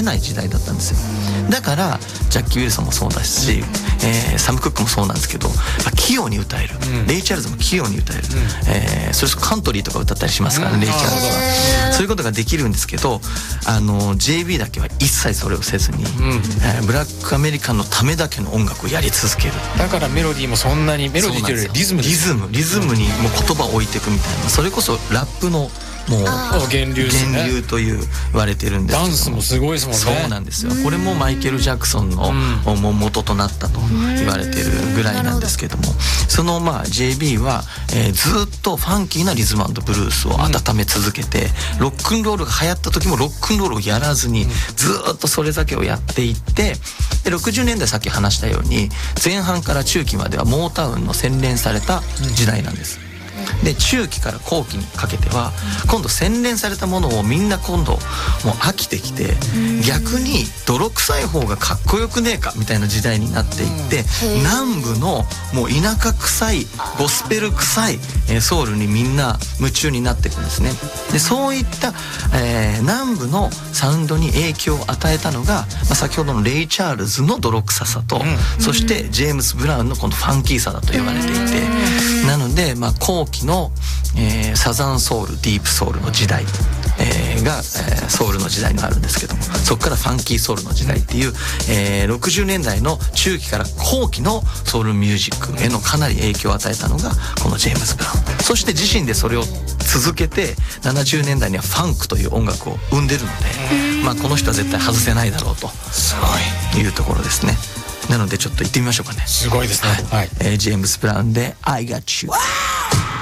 ない時代だったんですよ。だからジャッキー・ウィルソンもそうだし、サム・クックもそうなんですけど、器用に歌える、レイ・チャールズも器用に歌える、それこそカントリーとか歌ったりしますからね、レイ・チャールズは。そういうことができるんですけど、JB だけは一切それをせずに、ブラックアメリカンのためだけの音楽をやり続ける。 だからメロディーもそんなに、メロディーというよりリズムです。 リズムにもう言葉を置いていくみたいな、それこそラップのもう源流ですね。 源流と言われてるんですけど、 ダンスもすごいですもんね。 そうなんですよ。これもマイケル・ジャクソンのもう元となったと言われてるぐらいなんですけども、そのJB は、ずっとファンキーなリズム&ブルースを温め続けて、ロックンロールが流行った時もロックンロールをやらずにずっとそれだけをやっていって、で60年代さっき話したように前半から中期まではモータウンの洗練された時代なんです。で中期から後期にかけては今度洗練されたものをみんな今度もう飽きてきて、逆に泥臭い方がかっこよくねえかみたいな時代になっていって、南部のもう田舎臭いゴスペル臭いソウルにみんな夢中になっていくんですね。でそういった、南部のサウンドに影響を与えたのが、先ほどのレイ・チャールズの泥臭さと、そしてジェームス・ブラウンのこのファンキーさだと言われていて、なので後期の、サザンソウル、ディープソウルの時代、が、ソウルの時代になるんですけども、そこからファンキーソウルの時代っていう、60年代の中期から後期のソウルミュージックへのかなり影響を与えたのがこのジェームズ・ブラウン。そして自身でそれを続けて70年代にはファンクという音楽を生んでるので、この人は絶対外せないだろうというところですね。なのでちょっと行ってみましょうかね。 すごいですね。 ジェームズ・ブラウンで I Got You。